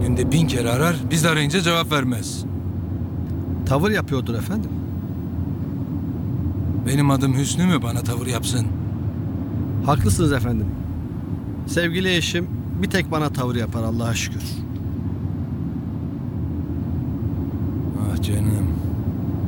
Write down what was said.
Günde 1000 kere arar, biz arayınca cevap vermez. Tavır yapıyordur efendim. Benim adım Hüsnü mü bana tavır yapsın? Haklısınız efendim. Sevgili eşim bir tek bana tavır yapar Allah'a şükür. Ah canım.